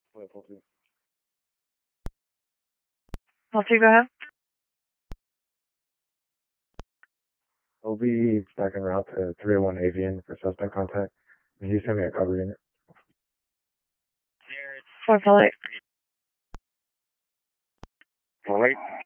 Level 2. Multi, go ahead. I'll be back en route to 301 Avian for suspect contact. Can you send me a cover unit? 4 Polite. All right.